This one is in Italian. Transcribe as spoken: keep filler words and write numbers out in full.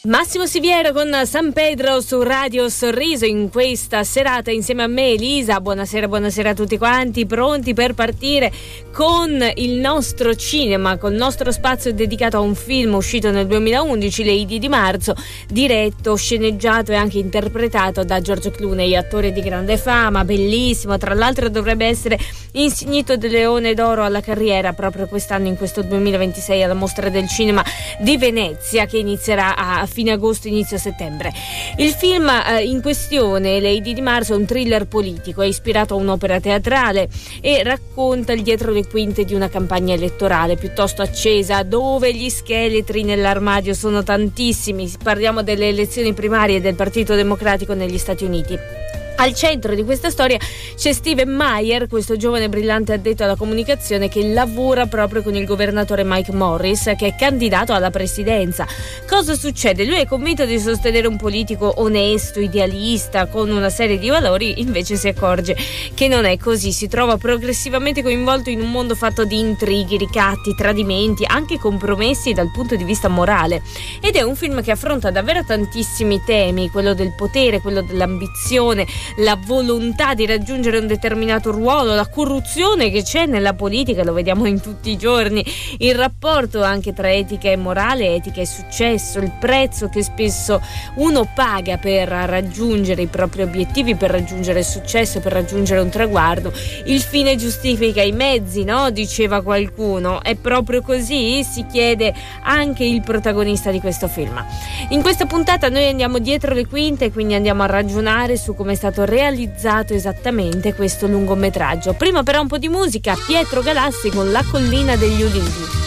Massimo Siviero con San Pedro su Radio Sorriso in questa serata insieme a me Elisa. Buonasera, buonasera a tutti quanti, pronti per partire con il nostro cinema, con il nostro spazio dedicato a un film uscito nel duemilaundici, Lady di marzo, diretto, sceneggiato e anche interpretato da George Clooney, attore di grande fama, bellissimo, tra l'altro dovrebbe essere insignito del Leone d'Oro alla carriera proprio quest'anno, in questo duemilaventisei, alla Mostra del Cinema di Venezia, che inizierà a fine agosto, inizio settembre. Il film eh, in questione, Lady di marzo, è un thriller politico, è ispirato a un'opera teatrale e racconta il dietro le quinte di una campagna elettorale piuttosto accesa, dove gli scheletri nell'armadio sono tantissimi. Parliamo delle elezioni primarie del Partito Democratico negli Stati Uniti. Al centro di questa storia c'è Steven Meyer, questo giovane brillante addetto alla comunicazione che lavora proprio con il governatore Mike Morris, che è candidato alla presidenza. Cosa succede? Lui è convinto di sostenere un politico onesto, idealista, con una serie di valori, invece si accorge che non è così. Si trova progressivamente coinvolto in un mondo fatto di intrighi, ricatti, tradimenti, anche compromessi dal punto di vista morale. Ed è un film che affronta davvero tantissimi temi, quello del potere, quello dell'ambizione, la volontà di raggiungere un determinato ruolo, la corruzione che c'è nella politica, lo vediamo in tutti i giorni, il rapporto anche tra etica e morale, etica e successo, il prezzo che spesso uno paga per raggiungere i propri obiettivi, per raggiungere il successo, per raggiungere un traguardo. Il fine giustifica i mezzi, no? Diceva qualcuno. È proprio così? Si chiede anche il protagonista di questo film. In questa puntata noi andiamo dietro le quinte, quindi andiamo a ragionare su come è stato realizzato esattamente questo lungometraggio. Prima però un po' di musica, Pietro Galassi con La collina degli ulivi.